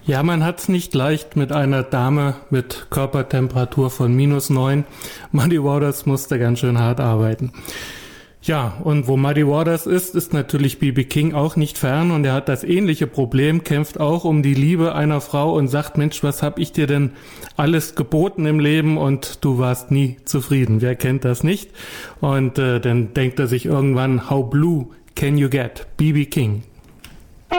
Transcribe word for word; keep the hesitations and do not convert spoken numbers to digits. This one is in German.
Ja, man hat's nicht leicht mit einer Dame mit Körpertemperatur von minus neun. Muddy Waters musste ganz schön hart arbeiten. Ja, und wo Muddy Waters ist, ist natürlich B B King auch nicht fern, und er hat das ähnliche Problem, kämpft auch um die Liebe einer Frau und sagt, Mensch, was hab ich dir denn alles geboten im Leben und du warst nie zufrieden. Wer kennt das nicht? Und äh, dann denkt er sich irgendwann, how blue can you get? B B King.